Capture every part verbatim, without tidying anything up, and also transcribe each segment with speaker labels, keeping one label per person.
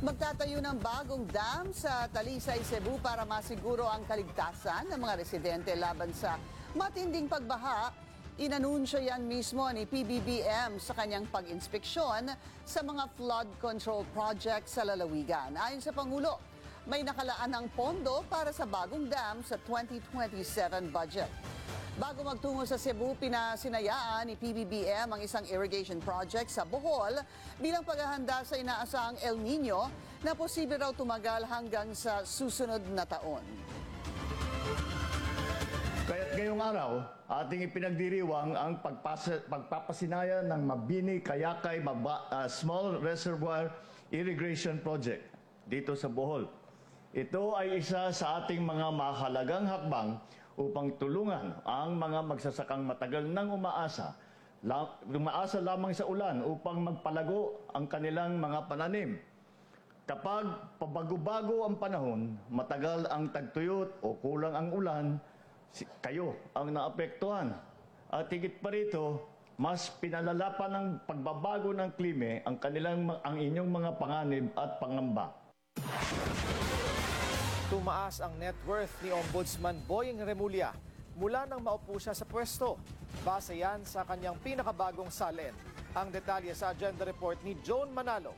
Speaker 1: Magtatayo ng bagong dam sa Talisay, Cebu para masiguro ang kaligtasan ng mga residente laban sa matinding pagbaha. Inanunsyo yan mismo ni P B B M sa kanyang pag-inspeksyon sa mga flood control project sa lalawigan. Ayon sa Pangulo, may nakalaan ang pondo para sa bagong dam sa twenty twenty-seven budget. Bago magtungo sa Cebu, pinasinayaan ni P B B M ang isang irrigation project sa Bohol bilang paghahanda sa inaasahang El Nino na posible raw tumagal hanggang sa susunod na taon.
Speaker 2: Kaya't ngayong araw, ating ipinagdiriwang ang pagpasa, pagpapasinaya ng Mabini Kayakay Maba, uh, Small Reservoir Irrigation Project dito sa Bohol. Ito ay isa sa ating mga mahalagang hakbang upang tulungan ang mga magsasakang matagal nang umaasa, la, umaasa lamang sa ulan upang magpalago ang kanilang mga pananim. Kapag pabago-bago ang panahon, matagal ang tagtuyot o kulang ang ulan, kayo ang naapektuhan. At higit pa rito, mas pinalala pa ng pagbabago ng klima ang, kanilang, ang inyong mga panganib at pangamba.
Speaker 3: Tumaas ang net worth ni Ombudsman Boying Remulla mula nang maupo siya sa pwesto. Base yan sa kanyang pinakabagong salin. Ang detalye sa agenda report ni Joan Manalo.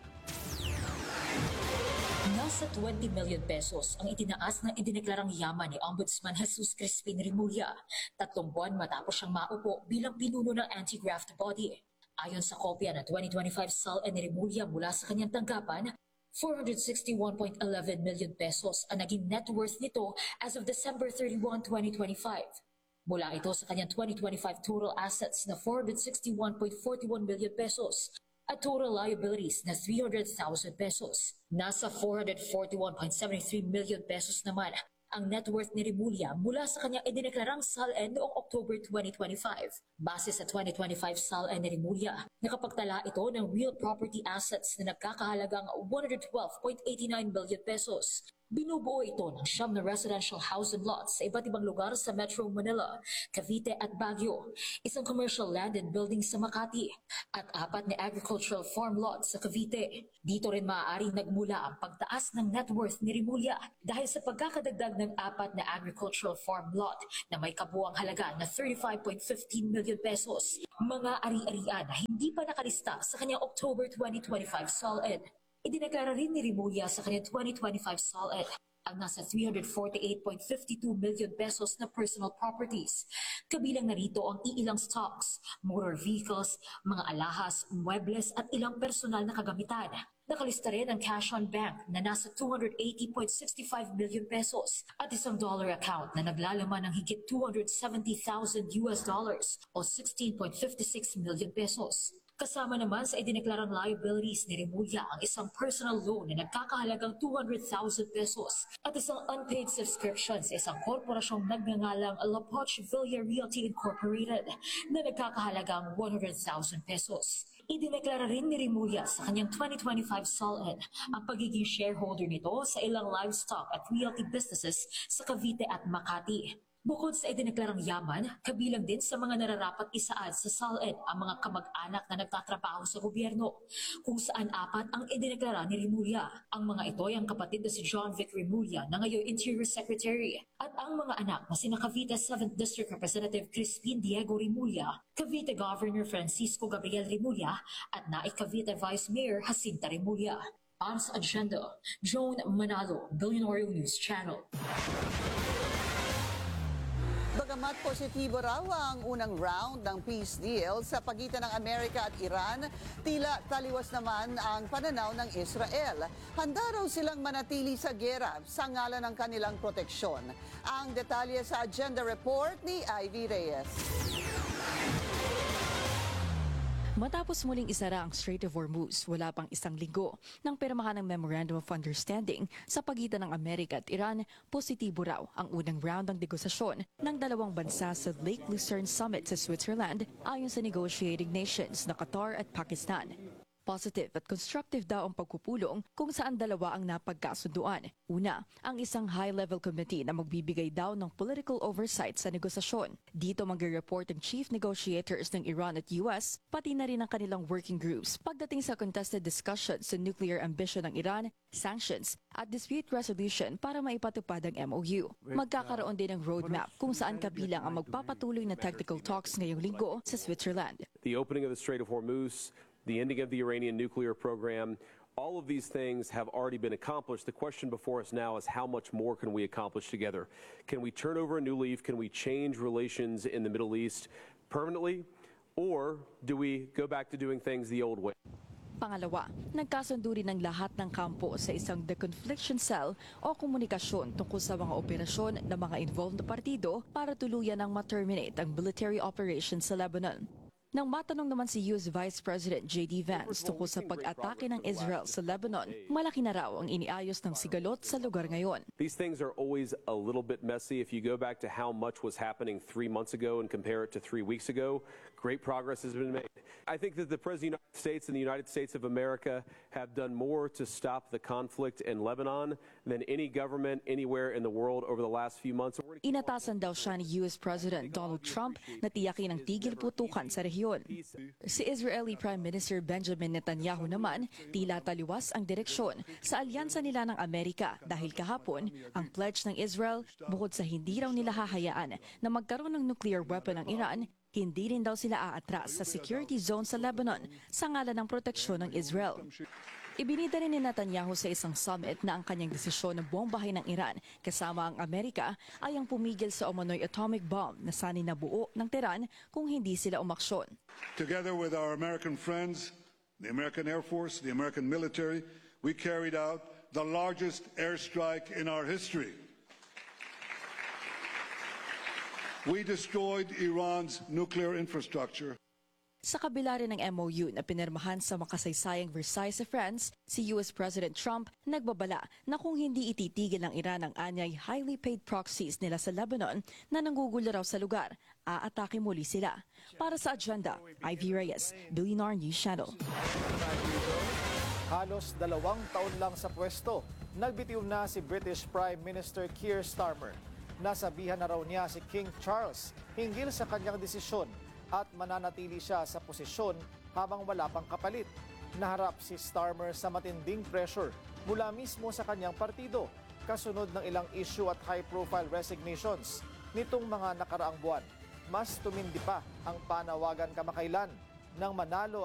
Speaker 4: Nasa twenty million pesos ang itinaas ng idineklarang yaman ni Ombudsman Jesus Crispin Remulla, tatlong buwan matapos siyang maupo bilang pinuno ng anti-graft body. Ayon sa kopya ng twenty twenty-five S A L ni Remulla mula sa kanyang tanggapan, four hundred sixty-one point one one million pesos ang naging net worth nito as of December thirty-first, twenty twenty-five. Mula ito sa kanyang twenty twenty-five total assets na four hundred sixty-one point four one million pesos at total liabilities na three hundred thousand pesos. Nasa four hundred forty-one point seven three million pesos naman ang net worth ni Remulla mula sa kanyang idineklarang S A L N noong October twenty twenty-five. Base sa twenty twenty-five S A L N ni Remulla, nakapagtala ito ng real property assets na nagkakahalagang one hundred twelve point eight nine billion pesos. Binubuo ito ng siyam na residential house and lots sa iba't ibang lugar sa Metro Manila, Cavite at Baguio, isang commercial land and building sa Makati, at apat na agricultural farm lots sa Cavite. Dito rin maaaring nagmula ang pagtaas ng net worth ni Remulla dahil sa pagkakadagdag ng apat na agricultural farm lot na may kabuang halaga na thirty-five point one five million pesos. Mga ari-arian na hindi pa nakalista sa kanyang October twenty twenty-five S A L N. Idineklara rin ni Remulla sa kanyang twenty twenty-five S A L N ang nasa three hundred forty-eight point five two million pesos na personal properties. Kabilang narito ang iilang stocks, motor vehicles, mga alahas, muebles at ilang personal na kagamitan. Nakalista rin ang cash on bank na nasa two hundred eighty point six five million pesos at isang dollar account na naglalaman ng higit two hundred seventy thousand U S dollars o sixteen point five six million pesos. Kasama naman sa idineklarang liabilities ni Remulla ang isang personal loan na nagkakahalagang two hundred thousand pesos at isang unpaid subscription sa isang korporasyong nagngangalang La Poch Villa Realty Incorporated na nagkakahalagang one hundred thousand pesos. Idineklara rin ni Remulla sa kanyang twenty twenty-five S A L N ang pagiging shareholder nito sa ilang livestock at realty businesses sa Cavite at Makati. Bukod sa idineklarang yaman, kabilang din sa mga nararapat isaad sa S A L N ang mga kamag-anak na nagtatrabaho sa gobyerno, kung saan apat ang idineklara ni Remulla. Ang mga ito ay ang kapatid na si John Vic Remulla na ngayon Interior Secretary at ang mga anak na sina Cavite seventh District Representative Crispin Diego Remulla, Cavite Governor Francisco Gabriel Remulla at Naik Cavite Vice Mayor Jacinta Remulla. Para sa agenda, Joan Manalo, Billionaire News Channel.
Speaker 1: Bagamat positibo raw ang unang round ng peace deal sa pagitan ng Amerika at Iran, tila taliwas naman ang pananaw ng Israel. Handa raw silang manatili sa giyera sa ngalan ng kanilang proteksyon. Ang detalye sa agenda report ni Ivy Reyes.
Speaker 5: Matapos muling isara ang Strait of Hormuz, wala pang isang linggo nang pirmahan ng Memorandum of Understanding sa pagitan ng Amerika at Iran, positibo raw ang unang round ng negosasyon ng dalawang bansa sa Lake Lucerne Summit sa Switzerland ayon sa negotiating nations na Qatar at Pakistan. Positive at constructive daw ang pagpupulong kung saan dalawa ang napagkasunduan. Una, ang isang high-level committee na magbibigay daw ng political oversight sa negosasyon. Dito magre-report ang chief negotiators ng Iran at U S, pati na rin ang kanilang working groups pagdating sa contested discussions sa nuclear ambition ng Iran, sanctions at dispute resolution para maipatupad ang M O U. Magkakaroon din ng roadmap kung saan kabilang ang magpapatuloy na technical talks ngayong linggo sa Switzerland.
Speaker 6: The opening of the Strait of Hormuz, the ending of the Iranian nuclear program, all of these things have already been accomplished. The question before us now is how much more can we accomplish together? Can we turn over a new leaf? Can we change relations in the Middle East permanently? Or do we go back to doing things the old way?
Speaker 5: Pangalawa, nagkasundo rin ng lahat ng kampo sa isang deconfliction cell o komunikasyon tungkol sa mga operasyon ng mga involved na partido para tuluyan ang ma-terminate ang military operations sa Lebanon. Nang matanong naman si U S Vice President J D Vance tungkol sa pag-atake ng Israel sa Lebanon, malaki na raw ang iniayos ng sigalot sa lugar ngayon.
Speaker 6: These things are always a little bit messy. If you go back to how much was happening three months ago and compare it to three weeks ago, great progress has been made. I think that the President of the United States and the United States of America have done more to stop the conflict in Lebanon than any government anywhere in the world over the last few months.
Speaker 5: Inatasan daw siya ni U S President Donald Trump na tiyakin ang tigil putukan sa rehiyon. Si Israeli Prime Minister Benjamin Netanyahu naman, tila taliwas ang direksyon sa alyansa nila ng Amerika dahil kahapon, ang pledge ng Israel, bukod sa hindi raw nila hahayaan na magkaroon ng nuclear weapon ang Iran, hindi rin daw sila aatras sa security zone sa Lebanon sa ngalan ng proteksyon ng Israel. Ibinida rin ni Netanyahu sa isang summit na ang kanyang desisyon na bombahin ng Iran kasama ang Amerika ay ang pumigil sa umano'y atomic bomb na sanay nabuo ng Tehran kung hindi sila umaksyon.
Speaker 7: Together with our American friends, the American Air Force, the American military, we carried out the largest airstrike in our history. We destroyed Iran's nuclear infrastructure.
Speaker 5: Sa kabila rin ng M O U na pinirmahan sa makasaysayang Versailles sa France, si U S President Trump nagbabala na kung hindi ititigil ng Iran ang anyay highly paid proxies nila sa Lebanon na nanggugulo raw sa lugar, aatake muli sila. Para sa Agenda, Ivy Reyes, Billionaire News Channel.
Speaker 3: Halos dalawang taon lang sa pwesto, nagbitiw na si British Prime Minister Keir Starmer. Nasabihan na raw niya si King Charles hinggil sa kanyang desisyon at mananatili siya sa posisyon habang wala pang kapalit. Naharap si Starmer sa matinding pressure mula mismo sa kanyang partido, kasunod ng ilang issue at high-profile resignations nitong mga nakaraang buwan. Mas tumindi pa ang panawagan kamakailan ng manalo